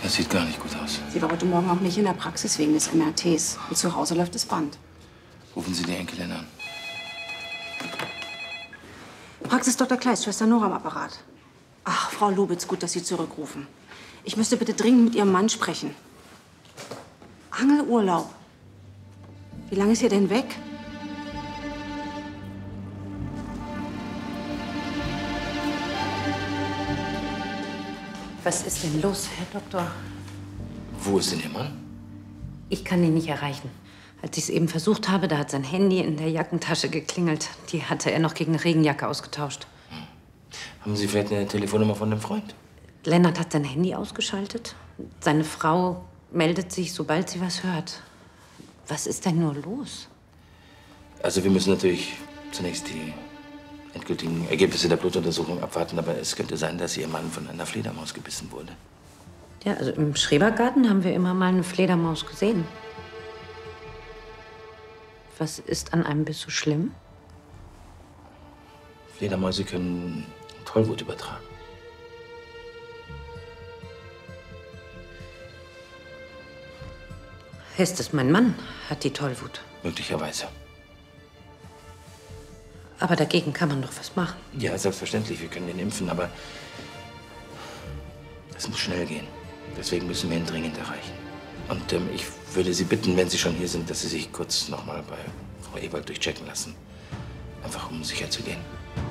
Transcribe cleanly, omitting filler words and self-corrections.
Das sieht gar nicht gut aus. Sie war heute Morgen auch nicht in der Praxis wegen des MRTs. Und zu Hause läuft das Band. Rufen Sie die Enkelin an. Praxis Dr. Kleist, Schwester Nora am Apparat. Ach, Frau Lubitz, gut, dass Sie zurückrufen. Ich müsste bitte dringend mit Ihrem Mann sprechen. Angelurlaub. Wie lange ist ihr denn weg? Was ist denn los, Herr Doktor? Wo ist denn Ihr Mann? Ich kann ihn nicht erreichen. Als ich es eben versucht habe, da hat sein Handy in der Jackentasche geklingelt. Die hatte er noch gegen eine Regenjacke ausgetauscht. Haben Sie vielleicht eine Telefonnummer von dem Freund? Lennart hat sein Handy ausgeschaltet. Seine Frau meldet sich, sobald sie was hört. Was ist denn nur los? Also wir müssen natürlich zunächst die endgültigen Ergebnisse der Blutuntersuchung abwarten. Aber es könnte sein, dass Ihr Mann von einer Fledermaus gebissen wurde. Ja, also im Schrebergarten haben wir immer mal eine Fledermaus gesehen. Was ist an einem Biss so schlimm? Fledermäuse können Tollwut übertragen. Ist es mein Mann, hat die Tollwut. Möglicherweise. Aber dagegen kann man doch was machen. Ja, selbstverständlich. Wir können ihn impfen, aber es muss schnell gehen. Deswegen müssen wir ihn dringend erreichen. Und ich würde Sie bitten, wenn Sie schon hier sind, dass Sie sich kurz noch mal bei Frau Ewald durchchecken lassen. Einfach um sicher zu gehen.